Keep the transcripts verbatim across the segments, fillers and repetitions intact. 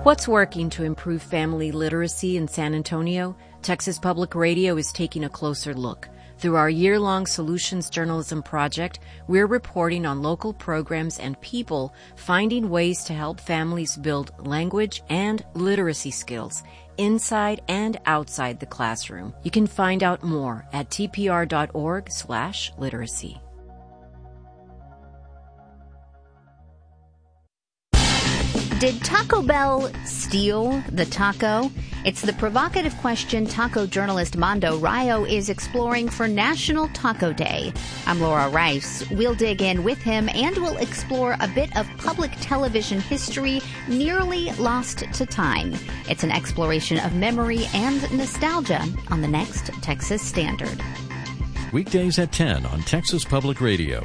What's working to improve family literacy in San Antonio? Texas Public Radio is taking a closer look. Through our year-long Solutions Journalism project, we're reporting on local programs and people finding ways to help families build language and literacy skills inside and outside the classroom. You can find out more at tpr.org slash literacy. Did Taco Bell steal the taco? It's the provocative question taco journalist Mando Rayo is exploring for National Taco Day. I'm Laura Rice. We'll dig in with him and we'll explore a bit of public television history nearly lost to time. It's an exploration of memory and nostalgia on the next Texas Standard. Weekdays at ten on Texas Public Radio.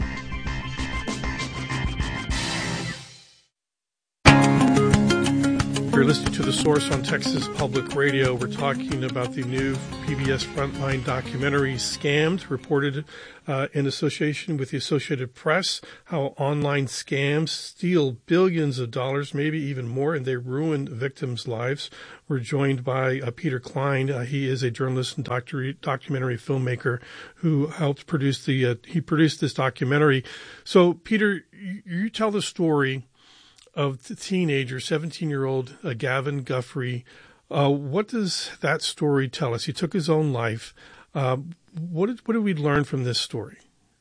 You're listening to The Source on Texas Public Radio. We're talking about the new P B S Frontline documentary, Scammed, reported uh, in association with the Associated Press, how online scams steal billions of dollars, maybe even more, and they ruin victims' lives. We're joined by uh, Peter Klein. Uh, he is a journalist and doctor- documentary filmmaker who helped produce the, uh, he produced this documentary. So, Peter, you, you tell the story of the teenager, seventeen-year-old uh, Gavin Guthrie. Uh, what does that story tell us? He took his own life. Uh, what did, what did we learn from this story?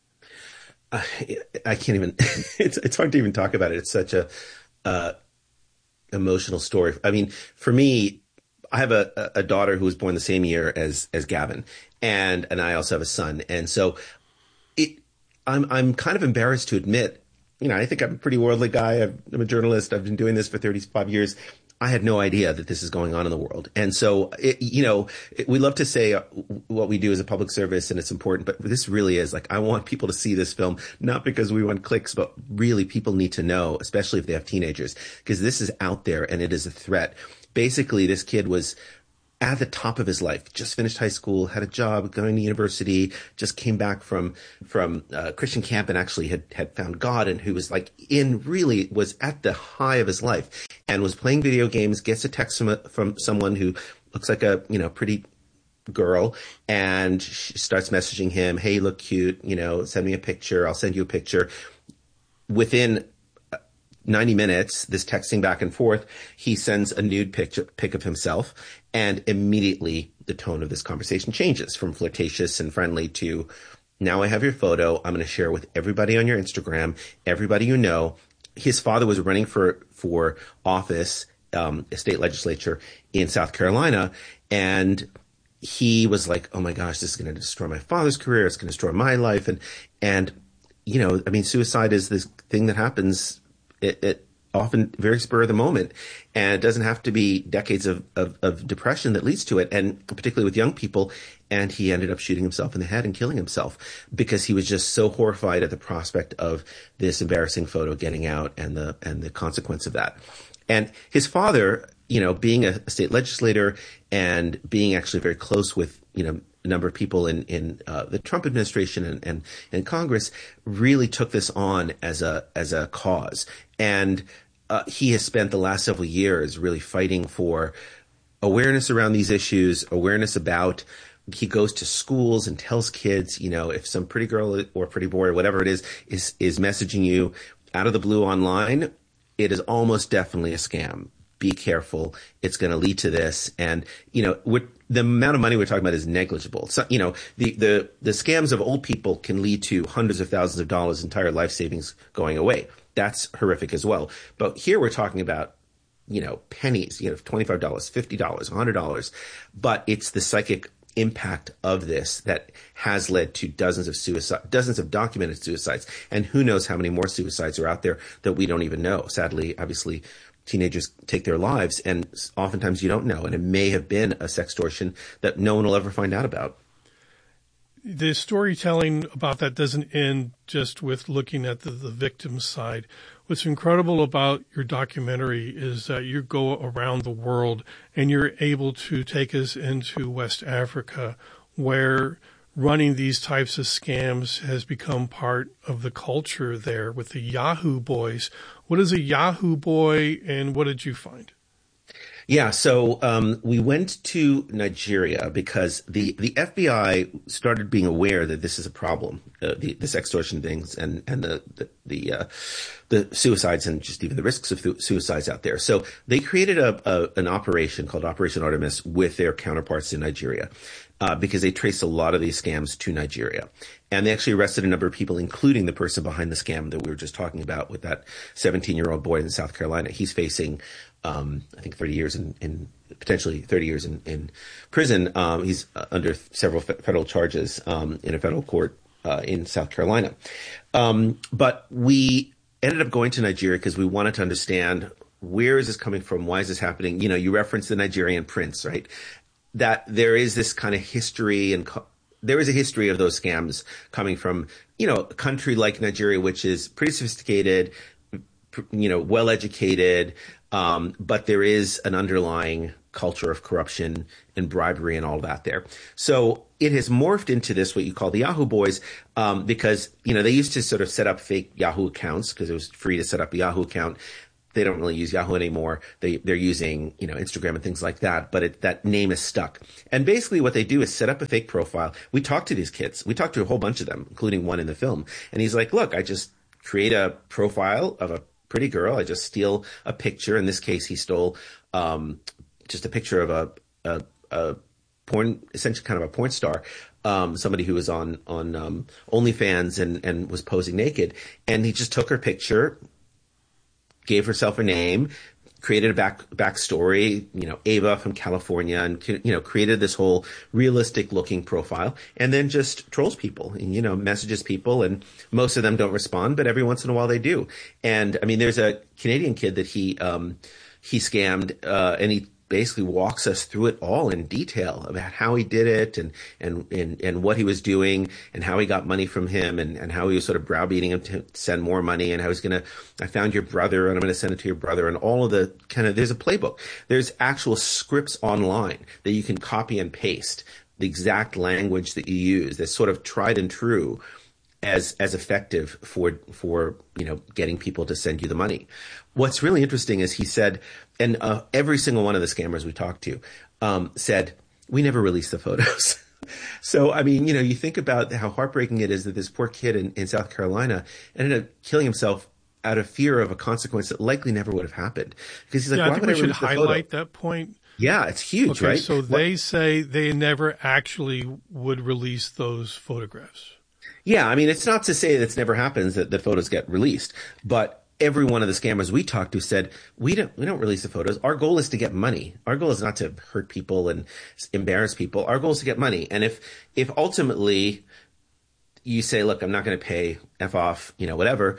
Uh, I can't even. it's it's hard to even talk about it. It's such a uh, emotional story. I mean, for me, I have a, a daughter who was born the same year as as Gavin, and and I also have a son, and so it. I'm I'm kind of embarrassed to admit. You know, I think I'm a pretty worldly guy. I'm a journalist. I've been doing this for thirty-five years. I had no idea that this is going on in the world. And so, it, you know, it, we love to say what we do as a public service and it's important, but this really is like, I want people to see this film, not because we want clicks, but really people need to know, especially if they have teenagers, because this is out there and it is a threat. Basically, this kid was at the top of his life, just finished high school, had a job, going to university, just came back from, from, uh, Christian camp and actually had, had found God and who was like in really was at the high of his life and was playing video games, gets a text from, a, from someone who looks like a, you know, pretty girl and she starts messaging him. Hey, you look cute, you know, send me a picture. I'll send you a picture. Within ninety minutes, this texting back and forth, he sends a nude picture, pic of himself, and immediately the tone of this conversation changes from flirtatious and friendly to, now I have your photo. I'm going to share it with everybody on your Instagram, everybody you know. His father was running for, for office, um, a state legislature in South Carolina, and he was like, oh my gosh, this is going to destroy my father's career. It's going to destroy my life. And, and, you know, I mean, suicide is this thing that happens It, it often very spur of the moment, and it doesn't have to be decades of, of, of depression that leads to it, and particularly with young people. And he ended up shooting himself in the head and killing himself because he was just so horrified at the prospect of this embarrassing photo getting out and the and the consequence of that. And his father, you know, being a, a state legislator and being actually very close with, you know, a number of people in, in uh, the Trump administration and, and, and Congress really took this on as a, as a cause. And uh, he has spent the last several years really fighting for awareness around these issues, awareness about, he goes to schools and tells kids, you know, if some pretty girl or pretty boy or whatever it is, is, is messaging you out of the blue online, it is almost definitely a scam. Be careful. It's going to lead to this. And, you know, we're, the amount of money we're talking about is negligible. So, you know, the, the, the scams of old people can lead to hundreds of thousands of dollars, entire life savings going away. That's horrific as well. But here we're talking about, you know, pennies, you know, twenty-five dollars, fifty dollars, one hundred dollars. But it's the psychic impact of this that has led to dozens of suicide, dozens of documented suicides. And who knows how many more suicides are out there that we don't even know. Sadly, obviously, teenagers take their lives, and oftentimes you don't know. And it may have been a sextortion that no one will ever find out about. The storytelling about that doesn't end just with looking at the, the victim's side. What's incredible about your documentary is that you go around the world and you're able to take us into West Africa, where running these types of scams has become part of the culture there with the Yahoo boys. What is a Yahoo boy, and what did you find? Yeah, so um, we went to Nigeria because the, the F B I started being aware that this is a problem, uh, the, this extortion things and and the the the, uh, the suicides and just even the risks of th- suicides out there. So they created a, a an operation called Operation Artemis with their counterparts in Nigeria. Uh, because they traced a lot of these scams to Nigeria. And they actually arrested a number of people, including the person behind the scam that we were just talking about with that seventeen-year-old boy in South Carolina. He's facing, um, I think, thirty years in, in potentially thirty years in, in prison. Um, he's uh, under several fe- federal charges um, in a federal court uh, in South Carolina. Um, but we ended up going to Nigeria because we wanted to understand, where is this coming from? Why is this happening? You know, you referenced the Nigerian prince, right? That there is this kind of history and co- there is a history of those scams coming from, you know, a country like Nigeria, which is pretty sophisticated, you know, well educated. Um, but there is an underlying culture of corruption and bribery and all that there. So it has morphed into this, what you call the Yahoo Boys, um, because, you know, they used to sort of set up fake Yahoo accounts because it was free to set up a Yahoo account. They don't really use Yahoo anymore. They, they're using, you know, Instagram and things like that, but it, that name is stuck. And basically what they do is set up a fake profile. We talked to these kids. We talked to a whole bunch of them, including one in the film. And he's like, look, I just create a profile of a pretty girl. I just steal a picture. In this case, he stole, um, just a picture of a, a, a porn, essentially kind of a porn star. Um, somebody who was on, on, um, OnlyFans and, and was posing naked. And he just took her picture, gave herself a name, created a back backstory, you know, Ava from California, and, you know, created this whole realistic looking profile, and then just trolls people and, you know, messages people, and most of them don't respond, but every once in a while they do. And I mean, there's a Canadian kid that he, um, he scammed, uh, and he basically walks us through it all in detail about how he did it and, and, and, and what he was doing and how he got money from him and, and how he was sort of browbeating him to send more money and how he's going to, I found your brother and I'm going to send it to your brother, and all of the kind of, there's a playbook. There's actual scripts online that you can copy and paste the exact language that you use that's sort of tried and true as, as effective for, for, you know, getting people to send you the money. What's really interesting is he said, and uh, every single one of the scammers we talked to um, said, we never released the photos. So, I mean, you know, you think about how heartbreaking it is that this poor kid in, in South Carolina ended up killing himself out of fear of a consequence that likely never would have happened. Because he's like, yeah, why I think would we I should release the highlight photo? that point. Yeah, it's huge, okay, right? So What? they say they never actually would release those photographs. Yeah, I mean, it's not to say that it's never happens that the photos get released, but every one of the scammers we talked to said, we don't, we don't release the photos. Our goal is to get money. Our goal is not to hurt people and embarrass people. Our goal is to get money. And if, if ultimately you say, look, I'm not going to pay, F off, you know, whatever,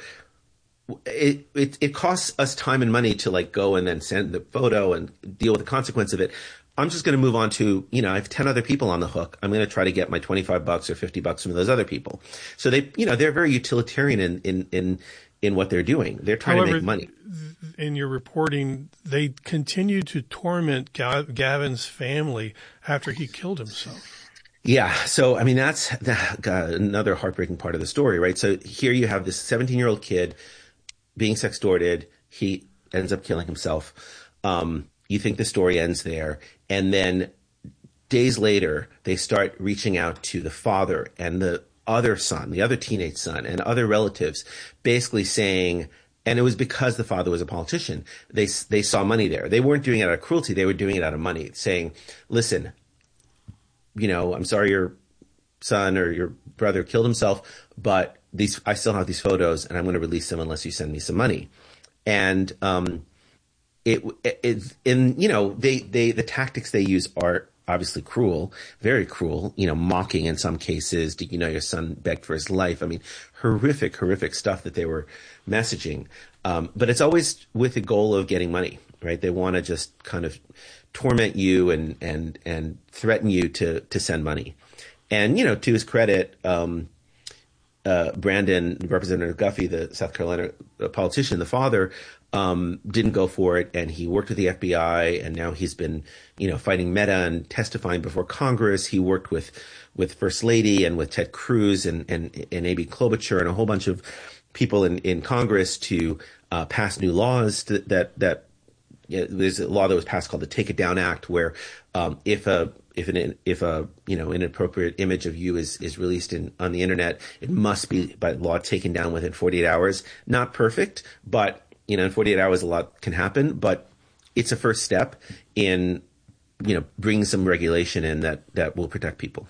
it, it, it costs us time and money to like go and then send the photo and deal with the consequence of it. I'm just going to move on to, you know, I have ten other people on the hook. I'm going to try to get my twenty-five bucks or fifty bucks from those other people. So they, you know, they're very utilitarian in, in, in, in what they're doing. They're trying However, to make money. In your reporting, they continued to torment Gavin's family after he killed himself. Yeah. So, I mean, that's that, uh, another heartbreaking part of the story, right? So here you have this seventeen-year-old kid being sextorted. He ends up killing himself. Um, you think the story ends there. And then days later, they start reaching out to the father and the other son, the other teenage son, and other relatives, basically saying, and it was because the father was a politician, they they saw money there. They weren't doing it out of cruelty. They were doing it out of money, saying, listen, you know, I'm sorry your son or your brother killed himself, but these I still have these photos, and I'm going to release them unless you send me some money. And um, it, it, it in you know they they the tactics they use are obviously cruel, very cruel, you know, mocking in some cases. Did you know your son begged for his life? I mean, horrific, horrific stuff that they were messaging. Um, but it's always with the goal of getting money, right? They want to just kind of torment you and, and, and threaten you to, to send money. And, you know, to his credit, um, uh, Brandon, Representative Guffey, the South Carolina politician, the father, Um, didn't go for it, and he worked with the F B I, and now he's been, you know, fighting Meta and testifying before Congress. He worked with, with First Lady and with Ted Cruz and, and, and Amy Klobuchar and a whole bunch of people in, in Congress to, uh, pass new laws to, that, that you know, there's a law that was passed called the Take It Down Act, where um, if a if an if a you know inappropriate image of you is is released in on the internet, it must be by law taken down within forty-eight hours. Not perfect, but you know in forty-eight hours a lot can happen. But it's a first step in you know bringing some regulation in that that will protect people.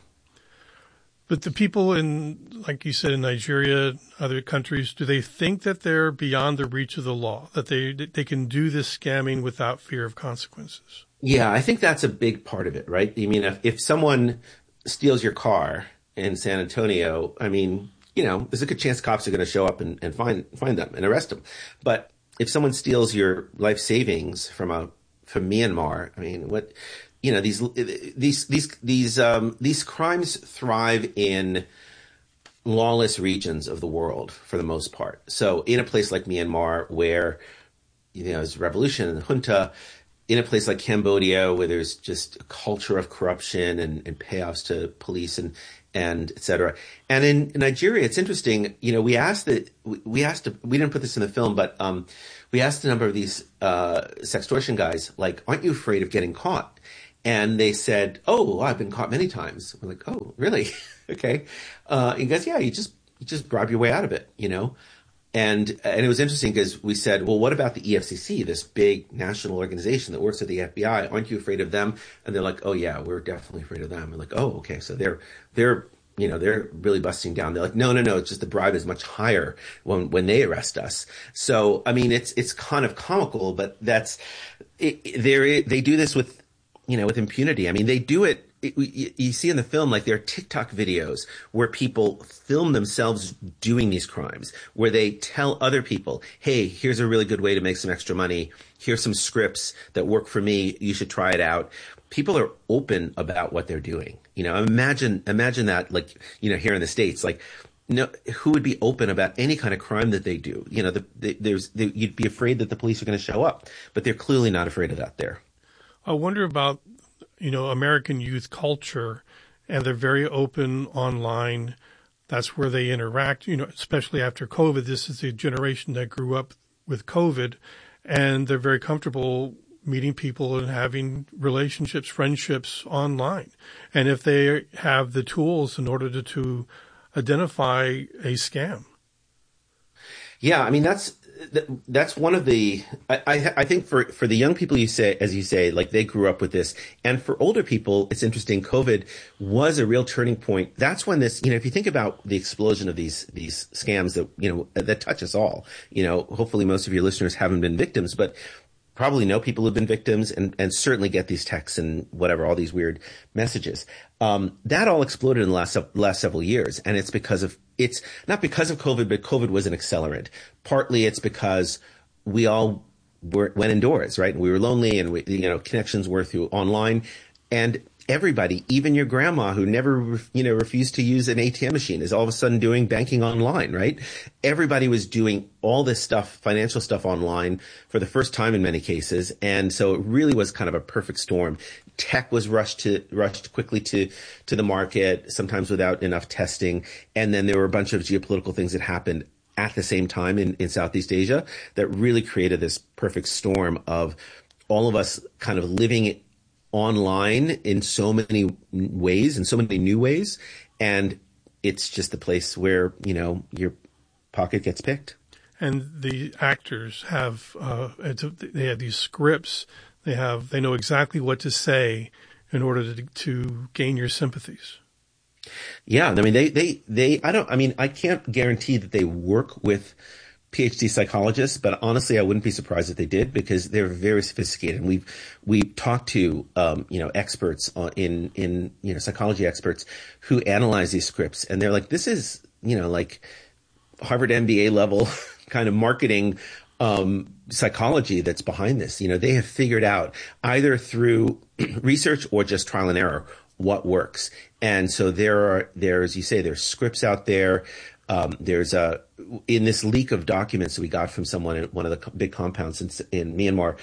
But the people in, like you said, in Nigeria, other countries, do they think that they're beyond the reach of the law, that they they can do this scamming without fear of consequences? Yeah, I think that's a big part of it, right? I mean, if, if someone steals your car in San Antonio, I mean, you know, there's a good chance cops are going to show up and, and find find them and arrest them. But if someone steals your life savings from a from Myanmar, I mean, what? You know, these these these these um, these crimes thrive in lawless regions of the world for the most part. So, in a place like Myanmar, where you know there's revolution and junta, in a place like Cambodia, where there's just a culture of corruption and, and payoffs to police and and et cetera. And in Nigeria, it's interesting. You know, we asked that we asked we didn't put this in the film, but um, we asked a number of these uh, sextortion guys, like, aren't you afraid of getting caught? And they said, oh, I've been caught many times. We're like, oh, really? Okay. Uh, he goes, yeah, you just you just bribe your way out of it, you know? And and it was interesting because we said, well, what about the E F C C, this big national organization that works with the F B I? Aren't you afraid of them? And they're like, oh, yeah, we're definitely afraid of them. And like, oh, okay. So they're they're you know, they're really busting down. They're like, no, no, no, it's just the bribe is much higher when when they arrest us. So, I mean, it's it's kind of comical, but that's it, they they do this with you know, with impunity. I mean, they do it, it you, you see in the film, like there are TikTok videos where people film themselves doing these crimes, where they tell other people, hey, here's a really good way to make some extra money. Here's some scripts that work for me. You should try it out. People are open about what they're doing. You know, imagine, imagine that, like, you know, here in the States, like, no, who would be open about any kind of crime that they do? You know, the, the, there's, the, you'd be afraid that the police are going to show up, but they're clearly not afraid of that there. I wonder about, you know, American youth culture, and they're very open online. That's where they interact, you know, especially after COVID. This is the generation that grew up with COVID, and they're very comfortable meeting people and having relationships, friendships online. And if they have the tools in order to, to identify a scam. Yeah, I mean, that's that's one of the I, I I think for for the young people, you say, as you say, like they grew up with this, and for older people, it's interesting. COVID was a real turning point. That's when this, you know, if you think about the explosion of these these scams that you know that touch us all, you know, hopefully most of your listeners haven't been victims, but probably know people who've been victims, and, and certainly get these texts and whatever, all these weird messages. Um, that all exploded in the last, last several years. And it's because of, it's not because of COVID, but COVID was an accelerant. Partly it's because we all were, went indoors, right? And we were lonely, and we, you know, connections were through online, and everybody, even your grandma who never, you know, refused to use an A T M machine, is all of a sudden doing banking online, right? Everybody was doing all this stuff, financial stuff online for the first time in many cases. And so it really was kind of a perfect storm. Tech was rushed to, rushed quickly to, to the market, sometimes without enough testing. And then there were a bunch of geopolitical things that happened at the same time in, in Southeast Asia that really created this perfect storm of all of us kind of living online in so many ways, in so many new ways. And it's just the place where, you know, your pocket gets picked. And the actors have, uh, it's a, they have these scripts. They have, they know exactly what to say in order to, to gain your sympathies. Yeah. I mean, they, they, they, I don't, I mean, I can't guarantee that they work with PhD psychologists, but honestly, I wouldn't be surprised if they did, because they're very sophisticated. And we've we've talked to um, you know experts in in you know psychology experts who analyze these scripts, and they're like, this is you know like Harvard M B A level kind of marketing um, psychology that's behind this. You know, they have figured out either through research or just trial and error what works. And so there are there, as you say, there's scripts out there. Um, there's a, in this leak of documents that we got from someone in one of the big compounds in, in Myanmar,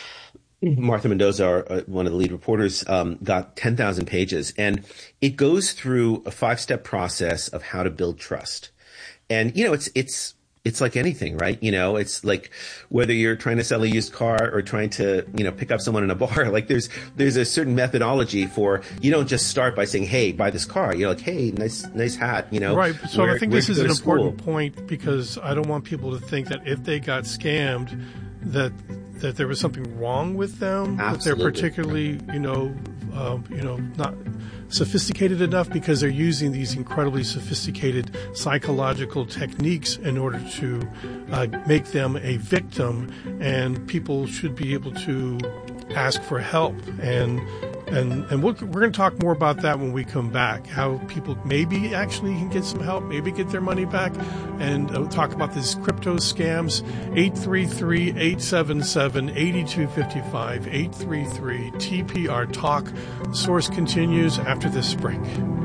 Martha Mendoza, our, uh, one of the lead reporters, um, got ten thousand pages, and it goes through a five step process of how to build trust. And, you know, it's, it's, it's like anything, right? You know, it's like whether you're trying to sell a used car or trying to, you know, pick up someone in a bar, like there's, there's a certain methodology for, you don't just start by saying, hey, buy this car. You're like, hey, nice, nice hat, you know. Right. So where, I think this is an important school. point, because I don't want people to think that if they got scammed, that that there was something wrong with them, Absolutely. that they're particularly, you know, uh, you know, not sophisticated enough, because they're using these incredibly sophisticated psychological techniques in order to uh, make them a victim, and people should be able to ask for help. And and and we'll, we're going to talk more about that when we come back, how people maybe actually can get some help, maybe get their money back, and we'll talk about these crypto scams. eight three three, eight seven seven, eight two five five, eight three three T P R Talk. The Source continues after this break.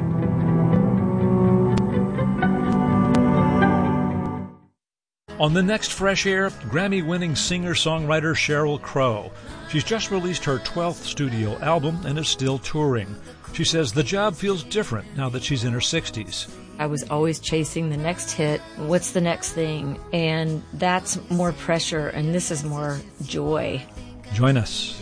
On the next Fresh Air, Grammy-winning singer-songwriter Sheryl Crow. She's just released her twelfth studio album and is still touring. She says the job feels different now that she's in her sixties. I was always chasing the next hit. What's the next thing? And that's more pressure, and this is more joy. Join us.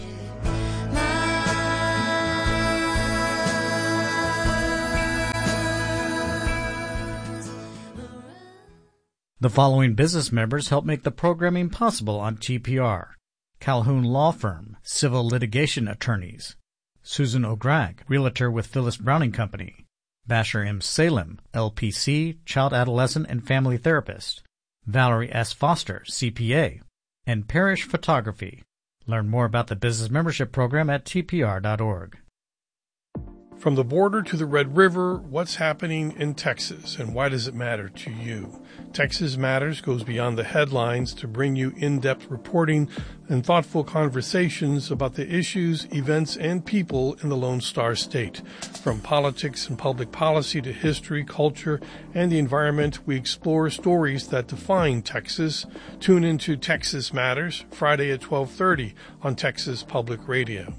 The following business members help make the programming possible on T P R. Calhoun Law Firm, Civil Litigation Attorneys. Susan O'Grag, Realtor with Phyllis Browning Company. Basher M. Salem, L P C, Child, Adolescent, and Family Therapist. Valerie S. Foster, C P A. And Parish Photography. Learn more about the business membership program at T P R dot org. From the border to the Red River, what's happening in Texas, and why does it matter to you? Texas Matters goes beyond the headlines to bring you in-depth reporting and thoughtful conversations about the issues, events, and people in the Lone Star State. From politics and public policy to history, culture, and the environment, we explore stories that define Texas. Tune into Texas Matters, Friday at twelve thirty on Texas Public Radio.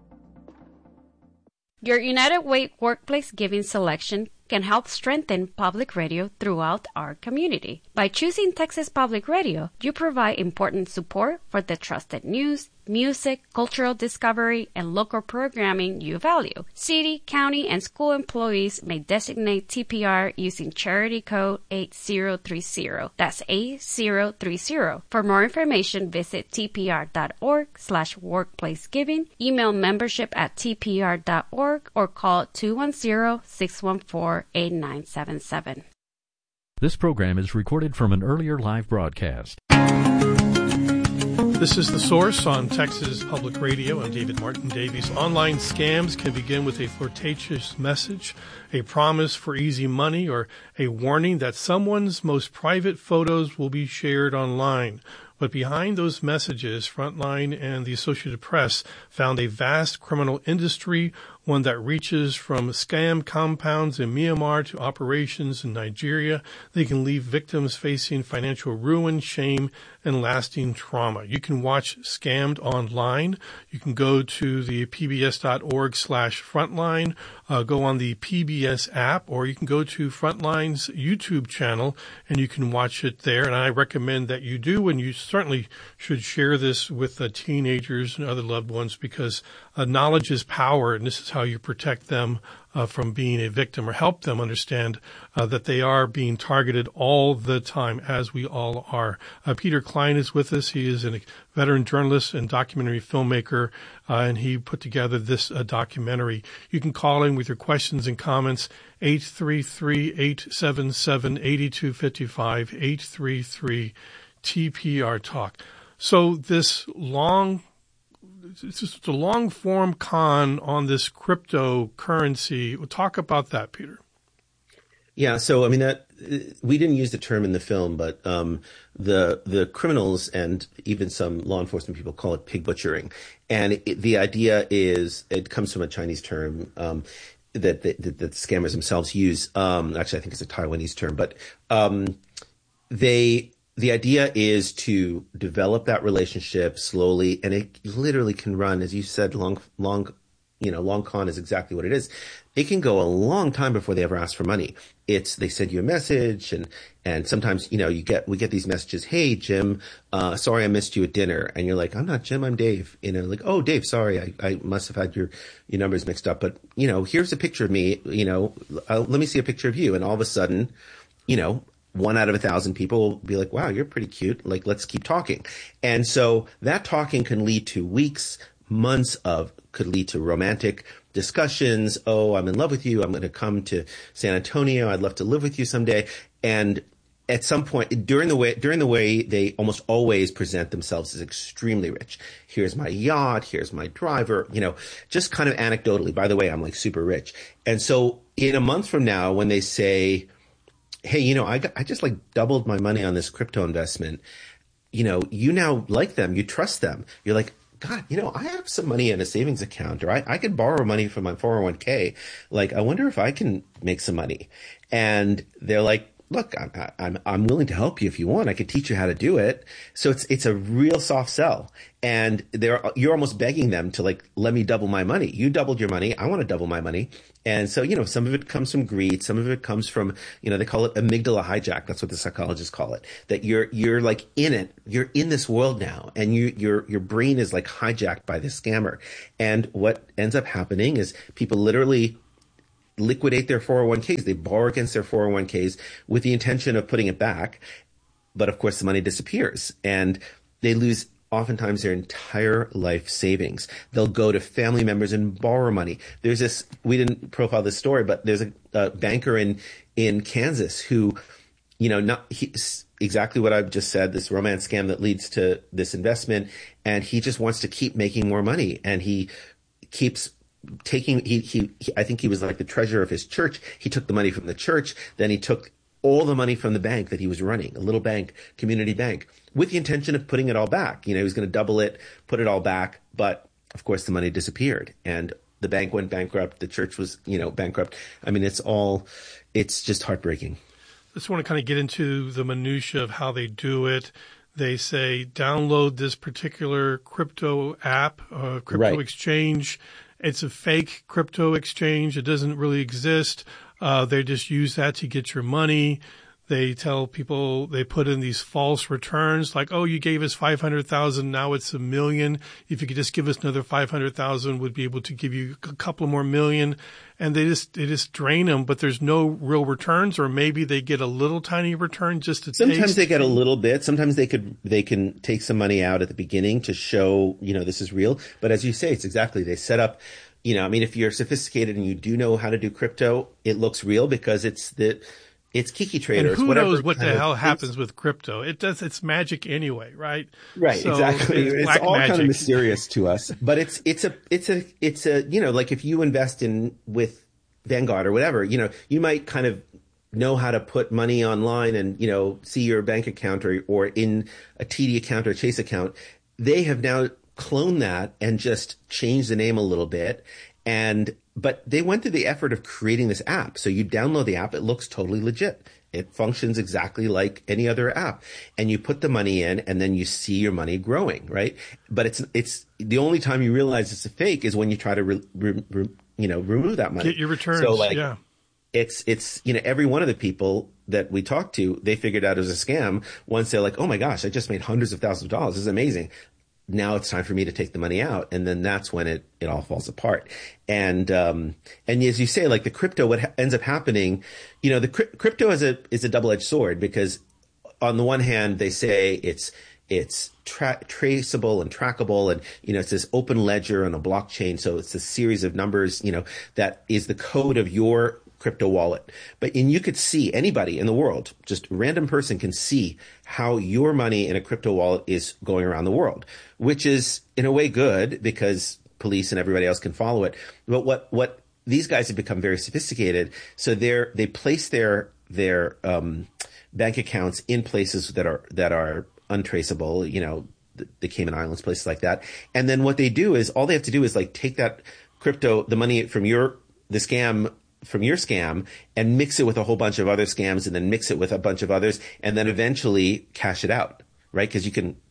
Your United Way workplace giving selection can help strengthen public radio throughout our community. By choosing Texas Public Radio, you provide important support for the trusted news, music, cultural discovery, and local programming you value. City, county, and school employees may designate T P R using charity code eight zero three zero. That's eight zero three zero. For more information, visit T P R dot org slash workplace giving, email membership at T P R dot org, or call two one zero, six one four, eight nine seven seven. This program is recorded from an earlier live broadcast. This is The Source on Texas Public Radio. I'm David Martin Davies. Online scams can begin with a flirtatious message, a promise for easy money, or a warning that someone's most private photos will be shared online. But behind those messages, Frontline and the Associated Press found a vast criminal industry, one that reaches from scam compounds in Myanmar to operations in Nigeria. They can leave victims facing financial ruin, shame, and lasting trauma. You can watch Scammed online. You can go to the P B S dot org slash frontline, uh, go on the P B S app, or you can go to Frontline's YouTube channel and you can watch it there. And I recommend that you do, and you certainly should share this with uh, teenagers and other loved ones, because uh, knowledge is power, and this is how you protect them uh, from being a victim, or help them understand uh, that they are being targeted all the time, as we all are. Uh, Peter Klein is with us. He is a veteran journalist and documentary filmmaker, uh, and he put together this uh, documentary. You can call in with your questions and comments, eight three three, eight seven seven, eight two five five, eight three three T P R Talk. So this long It's just a long-form con on this cryptocurrency. We'll talk about that, Peter. Yeah, so I mean that we didn't use the term in the film, but um, the the criminals and even some law enforcement people call it pig butchering, and it, the idea is it comes from a Chinese term um, that, that that scammers themselves use. Um, actually, I think it's a Taiwanese term, but um, they. The idea is to develop that relationship slowly, and it literally can run, as you said, long, long you know, long con is exactly what it is. It can go a long time before they ever ask for money. It's, they send you a message and, and sometimes, you know, you get, we get these messages. Hey, Jim, uh, sorry I missed you at dinner. And you're like, I'm not Jim, I'm Dave. You know, like, oh, Dave, sorry, I, I must have had your, your numbers mixed up. But, you know, here's a picture of me, you know, uh, let me see a picture of you. And all of a sudden, you know, one out of a thousand people will be like, wow, you're pretty cute. Like, let's keep talking. And so that talking can lead to weeks, months of, could lead to romantic discussions. Oh, I'm in love with you. I'm going to come to San Antonio. I'd love to live with you someday. And at some point during the way, during the way they almost always present themselves as extremely rich. Here's my yacht. Here's my driver, you know, just kind of anecdotally, by the way, I'm like super rich. And so in a month from now, when they say, hey, you know, I got, I just like doubled my money on this crypto investment. You know, you now like them, you trust them. You're like, God, you know, I have some money in a savings account, or I, I could borrow money from my four oh one k. Like, I wonder if I can make some money. And they're like, look, I'm, I'm, I'm willing to help you if you want. I could teach you how to do it. So it's, it's a real soft sell. And they're, you're almost begging them to like, let me double my money. You doubled your money. I want to double my money. And so, you know, some of it comes from greed. Some of it comes from, you know, they call it amygdala hijack. That's what the psychologists call it. That you're, you're like in it. You're in this world now, and you, your, your brain is like hijacked by this scammer. And what ends up happening is people literally liquidate their four oh one k's. They borrow against their four oh one k's with the intention of putting it back. But of course, the money disappears, and they lose oftentimes their entire life savings. They'll go to family members and borrow money. There's this, we didn't profile this story, but there's a, a banker in, in Kansas who, you know, not he, exactly what I've just said, this romance scam that leads to this investment. And he just wants to keep making more money. And he keeps taking, he, he, he I think he was like the treasurer of his church. He took the money from the church. Then he took all the money from the bank that he was running, a little bank, community bank, with the intention of putting it all back. You know, he was going to double it, put it all back. But of course, the money disappeared, and the bank went bankrupt. The church was, you know, bankrupt. I mean, it's all, it's just heartbreaking. I just want to kind of get into the minutia of how they do it. They say, download this particular crypto app, uh, crypto right. exchange. It's a fake crypto exchange. It doesn't really exist. Uh, they just use that to get your money. They tell people, they put in these false returns like, oh, you gave us five hundred thousand. Now it's a million. If you could just give us another five hundred thousand, we'd be able to give you a couple more million. And they just, they just drain them, but there's no real returns, or maybe they get a little tiny return just to Sometimes taste. They get a little bit. Sometimes they could, they can take some money out at the beginning to show, you know, this is real. But as you say, it's exactly, they set up, you know, I mean, if you're sophisticated and you do know how to do crypto, it looks real because it's the, it's Kiki traders. And who whatever knows what the hell things. happens with crypto? It does. It's magic anyway, right? Right. So exactly. It's, it's all magic. kind of mysterious to us, but it's, it's a, it's a, it's a, you know, like if you invest in with Vanguard or whatever, you know, you might kind of know how to put money online and, you know, see your bank account or, or in a T D account or a Chase account. They have now cloned that and just changed the name a little bit. And, but they went through the effort of creating this app. So you download the app. It looks totally legit. It functions exactly like any other app, and you put the money in and then you see your money growing, right? But it's, it's the only time you realize it's a fake is when you try to, re, re, re, you know, remove that money. Get your returns. So like, yeah. It's, it's, you know, every one of the people that we talked to, they figured out it was a scam once they're like, oh my gosh, I just made hundreds of thousands of dollars. This is amazing. Now it's time for me to take the money out. And then that's when it, it all falls apart. And, um, and as you say, like the crypto, what ha- ends up happening, you know, the cri- crypto is a, is a double-edged sword because on the one hand, they say it's, it's tra- traceable and trackable. And, you know, it's this open ledger on a blockchain. So it's a series of numbers, you know, that is the code of your crypto wallet. But, and you could see anybody in the world, just a random person can see how your money in a crypto wallet is going around the world, which is in a way good because police and everybody else can follow it. But what, what these guys have become very sophisticated. So they're, they place their, their, um, bank accounts in places that are, that are untraceable, you know, the, the Cayman Islands, places like that. And then what they do is all they have to do is like take that crypto, the money from your, the scam, from your scam and mix it with a whole bunch of other scams and then mix it with a bunch of others and then eventually cash it out, right? Because you can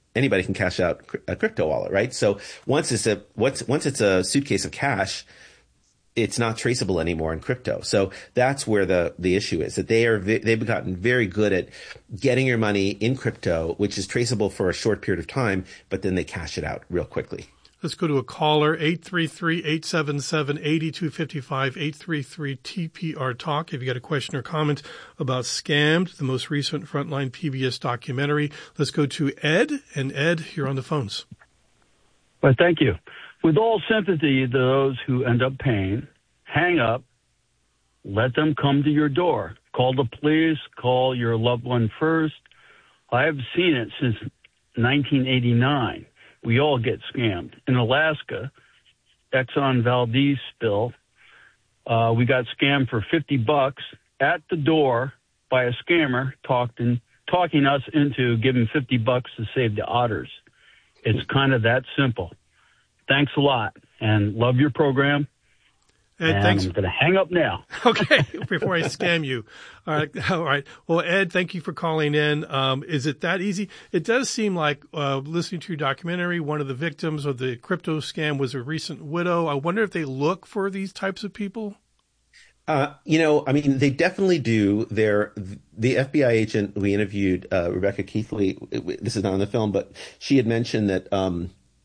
anybody can cash out a crypto wallet, right? So once it's a once once it's a suitcase of cash, it's not traceable anymore in crypto. So that's where the the issue is, that they are they've gotten very good at getting your money in crypto, which is traceable for a short period of time, but then they cash it out real quickly. Let's go to a caller, eight three three, eight seven seven, eight two five five, eight three three T P R Talk. If you got a question or comment about Scammed, the most recent Frontline P B S documentary, let's go to Ed. And Ed, you're on the phones. Well, thank you. With all sympathy to those who end up paying, hang up, let them come to your door. Call the police, call your loved one first. I have seen it since nineteen eighty-nine. We all get scammed. In Alaska, Exxon Valdez spill, uh, we got scammed for fifty bucks at the door by a scammer talking, talking us into giving fifty bucks to save the otters. It's kind of that simple. Thanks a lot, and love your program. Ed, and thanks. I'm going to hang up now. Okay, before I scam you. All right, all right. Well, Ed, thank you for calling in. Um, is it that easy? It does seem like, uh, listening to your documentary, one of the victims of the crypto scam was a recent widow. I wonder if they look for these types of people. Uh, you know, I mean, they definitely do. They're, the F B I agent we interviewed, uh, Rebecca Keithley, this is not in the film, but she had mentioned that, um,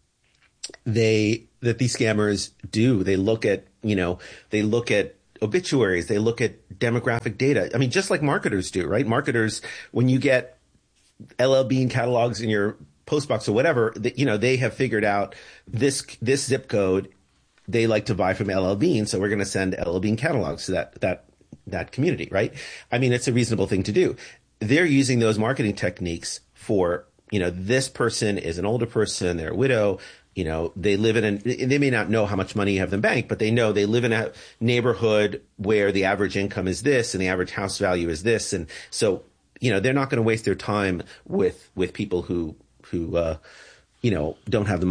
they, that these scammers do. They look at, you know, they look at obituaries, they look at demographic data. I mean, just like marketers do, right? Marketers, when you get L L Bean catalogs in your postbox or whatever, that, you know, they have figured out this, this zip code, they like to buy from L L Bean. So we're going to send L L Bean catalogs to that, that, that community, right? I mean, it's a reasonable thing to do. They're using those marketing techniques for, you know, this person is an older person, they're a widow. You know, they live in an, they may not know how much money you have in the bank, but they know they live in a neighborhood where the average income is this and the average house value is this. And so, you know, they're not going to waste their time with, with people who, who, uh, you know, don't have the